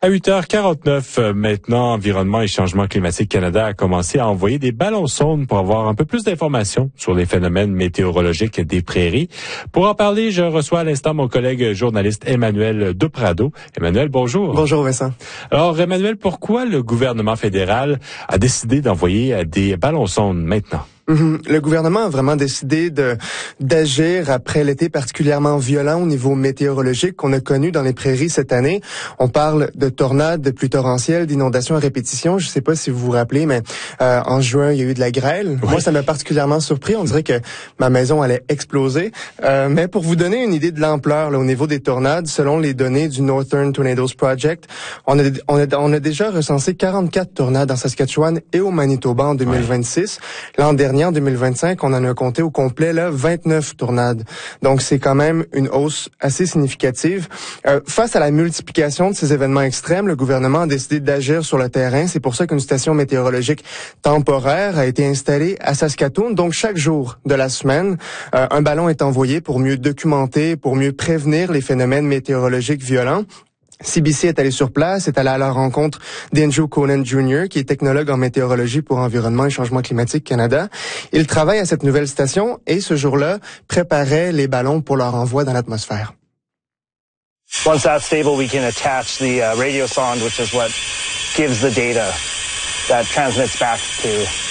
À 8h49, maintenant, Environnement et Changement climatique Canada a commencé à envoyer des ballons sondes pour avoir un peu plus d'informations sur les phénomènes météorologiques des prairies. Pour en parler, je reçois à l'instant mon collègue journaliste Emmanuel Deprado. Emmanuel, bonjour. Bonjour Vincent. Alors Emmanuel, pourquoi le gouvernement fédéral a décidé d'envoyer des ballons sondes maintenant? Le gouvernement a vraiment décidé d'agir après l'été particulièrement violent au niveau météorologique qu'on a connu dans les prairies cette année. On parle de tornades, de pluies torrentielles, d'inondations à répétition. Je ne sais pas si vous vous rappelez, mais en juin, il y a eu de la grêle. Oui. Moi, ça m'a particulièrement surpris. On dirait que ma maison allait exploser. Mais pour vous donner une idée de l'ampleur là, au niveau des tornades, selon les données du Northern Tornadoes Project, on a déjà recensé 44 tornades en Saskatchewan et au Manitoba en 2026. Ouais. L'an dernier, en 2025, on en a compté au complet là 29 tornades. Donc c'est quand même une hausse assez significative. Face à la multiplication de ces événements extrêmes, le gouvernement a décidé d'agir sur le terrain. C'est pour ça qu'une station météorologique temporaire a été installée à Saskatoon. Donc chaque jour de la semaine, un ballon est envoyé pour mieux documenter, pour mieux prévenir les phénomènes météorologiques violents. CBC est allé sur place, est allé à la rencontre d'Andrew Conan Jr., qui est technologue en météorologie pour Environnement et Changement climatique Canada. Il travaille à cette nouvelle station et ce jour-là préparait les ballons pour leur envoi dans l'atmosphère. Once that's stable, we can attach the radio sonde, which is what gives the data that transmits back to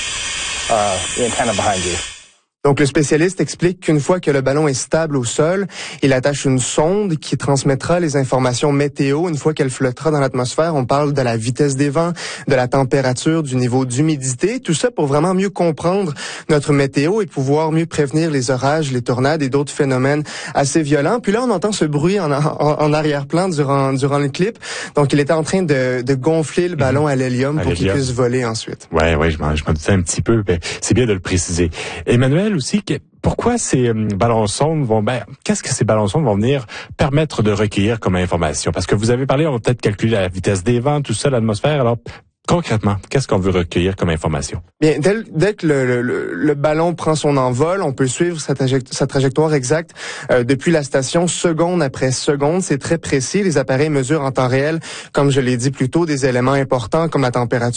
the antenna behind you. Donc, le spécialiste explique qu'une fois que le ballon est stable au sol, il attache une sonde qui transmettra les informations météo. Une fois qu'elle flottera dans l'atmosphère, on parle de la vitesse des vents, de la température, du niveau d'humidité. Tout ça pour vraiment mieux comprendre notre météo et pouvoir mieux prévenir les orages, les tornades et d'autres phénomènes assez violents. Puis là, on entend ce bruit en arrière-plan durant le clip. Donc, il était en train de gonfler le ballon à l'hélium pour qu'il puisse voler ensuite. Ouais, je m'en doutais un petit peu. Mais c'est bien de le préciser. Emmanuel, aussi, pourquoi ces ballons sondes qu'est-ce que ces ballons sondes vont venir permettre de recueillir comme information? Parce que vous avez parlé, on va peut-être calculer la vitesse des vents, tout ça, l'atmosphère. Alors, concrètement, qu'est-ce qu'on veut recueillir comme information? Bien, dès que le ballon prend son envol, on peut suivre sa trajectoire exacte depuis la station, seconde après seconde. C'est très précis. Les appareils mesurent en temps réel, comme je l'ai dit plus tôt, des éléments importants comme la température,